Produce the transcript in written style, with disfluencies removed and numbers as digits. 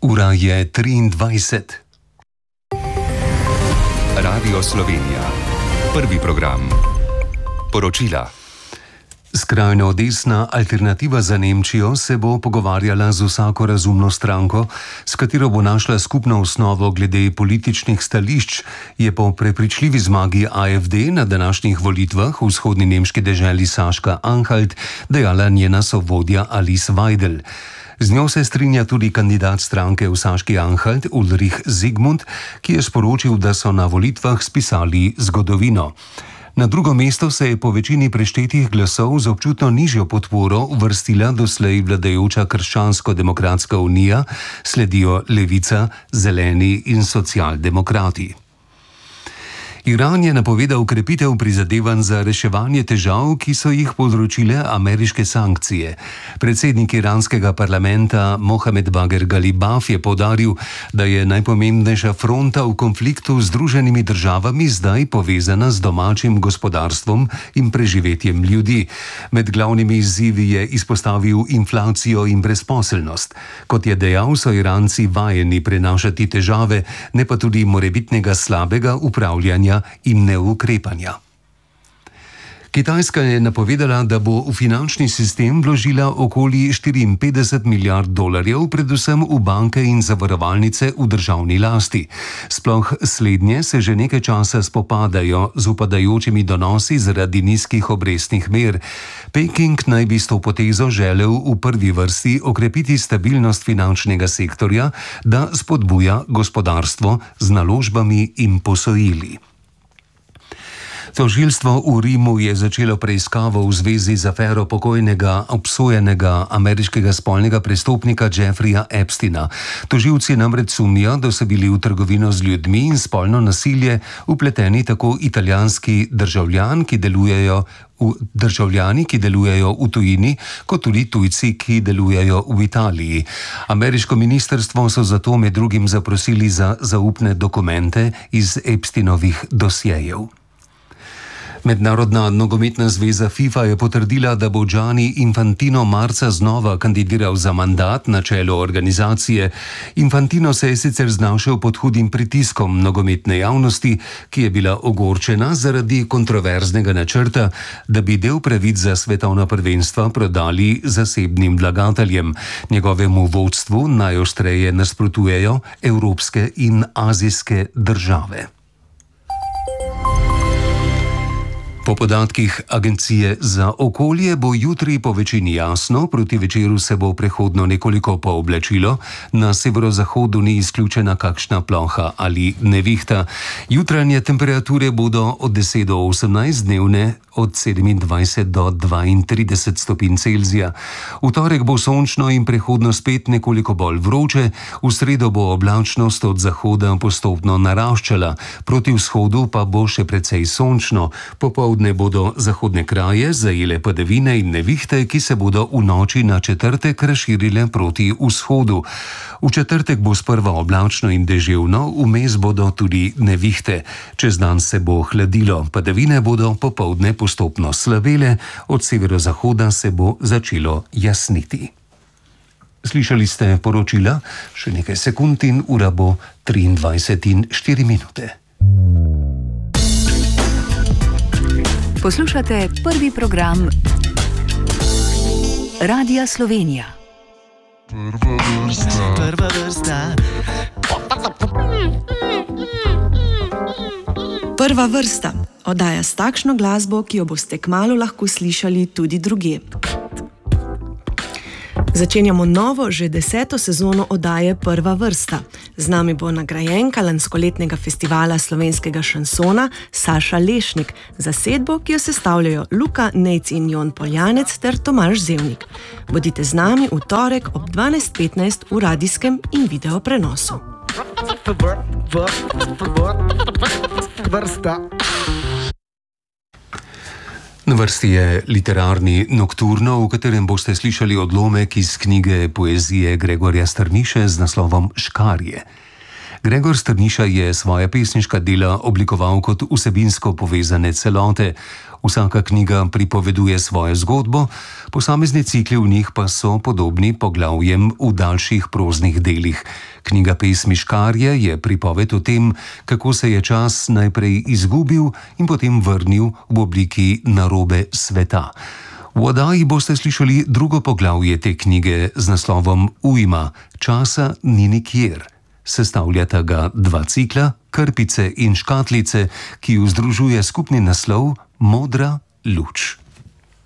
Ura je 23. Radio Slovenija. Prvi program. Poročila. Skrajno desna Alternativa za Nemčijo se bo pogovarjala z vsako razumno stranko, s katero bo našla skupno osnovo glede političnih stališč, je po prepričljivi zmagi AfD na današnjih volitvah v vzhodni nemški deželi Saška-Anhalt dejala njena sovodja Alice Weidel. Z njo se strinja tudi kandidat stranke v Saški-Anhalt Ulrich Zygmunt, ki je sporočil, da so na volitvah spisali zgodovino. Na drugo mesto se je po večini preštetih glasov z občutno nižjo podporo uvrstila doslej vladajoča Krščansko-demokratska unija, sledijo Levica, Zeleni in Socialdemokrati. Iran je napovedal krepitev prizadevanj za reševanje težav, ki so jih povzročile ameriške sankcije. Predsednik iranskega parlamenta Mohamed Bagher Galibaf je poudaril, da je najpomembnejša fronta v konfliktu z Združenimi državami zdaj povezana z domačim gospodarstvom in preživetjem ljudi. Med glavnimi izzivi je izpostavil inflacijo in brezposelnost. Kot je dejal, so Iranci vajeni prenašati težave, ne pa tudi morebitnega slabega upravljanja in neukrepanja. Kitajska je napovedala, da bo v finančni sistem vložila okoli 54 milijard dolarjev, predvsem v banke in zavarovalnice v državni lasti. Sploh slednje se že nekaj časa spopadajo z upadajočimi donosi zaradi nizkih obrestnih mer. Peking naj bi s to potezo želel v prvi vrsti okrepiti stabilnost finančnega sektorja, da spodbuja gospodarstvo z naložbami in posojili. Tožilstvo v Rimu je začelo preiskavo v zvezi z afero pokojnega obsojenega ameriškega spolnega prestopnika Jeffreyja Epsteina. Tožilci namreč sumijo, da so bili v trgovino z ljudmi in spolno nasilje vpleteni tako italijanski državljani, ki delujejo v tujini, kot tudi tujci, ki delujejo v Italiji. Ameriško ministrstvo so zato med drugim zaprosili za zaupne dokumente iz Epsteinovih dosjejev. Mednarodna nogometna zveza FIFA je potrdila, da bo Gianni Infantino marca znova kandidiral za mandat na čelu organizacije. Infantino se je sicer znašel pod hudim pritiskom nogometne javnosti, ki je bila ogorčena zaradi kontroverznega načrta, da bi del pravic za svetovna prvenstva prodali zasebnim vlagateljem. Njegovemu vodstvu najostreje nasprotujejo evropske in azijske države. Po podatkih Agencije za okolje bo jutri po večini jasno, proti večeru se bo prehodno nekoliko pooblačilo, na severozahodu ni izključena kakšna ploha ali nevihta. Jutranje temperature bodo od 10 do 18, dnevne od 27 do 32 stopinj Celzija. V torek bo sončno in prehodno spet nekoliko bolj vroče, v sredo bo oblačnost od zahoda postopno naraščala, proti vzhodu pa bo še precej sončno. Popoldne bodo zahodne kraje zajele padavine in nevihte, ki se bodo v noči na četrtek razširile proti vzhodu. V četrtek bo sprva oblačno in deževno, vmes bodo tudi nevihte. Čez dan se bo hladilo, padavine bodo popoldne postopno slavele, od severozahoda se bo začelo jasniti. Slišali ste poročila, še nekaj sekund in ura bo 23:04. Poslušate prvi program Radia Slovenija. Prva vrsta. Prva vrsta. Oddaja s takšno glasbo, ki jo boste kmalu lahko slišali tudi drugje. Začenjamo novo, že 10. sezono oddaje Prva vrsta. Z nami bo nagrajenka lanskoletnega festivala slovenskega šansona Saša Lešnik, zasedbo, ki jo sestavljajo Luka Nejc in Jon Poljanec ter Tomaž Zevnik. Bodite z nami v torek ob 12:15 v radijskem in video prenosu. Na vrsti je literarni Nokturno, v katerem boste slišali odlomek iz knjige poezije Gregorja Strniše z naslovom Škarje. Gregor Strniša je svoja pesniška dela oblikoval kot vsebinsko povezane celote. Vsaka knjiga pripoveduje svojo zgodbo, posamezne cikle v njih pa so podobni poglavjem v daljših proznih delih. Knjiga Pesmi Škarje je pripoved o tem, kako se je čas najprej izgubil in potem vrnil v obliki narobe sveta. V oddaji boste slišali drugo poglavje te knjige z naslovom Ujma, časa ni nikjer. Sestavljata ga dva cikla, Krpice in škatlice, ki ju združuje skupni naslov Modra luč.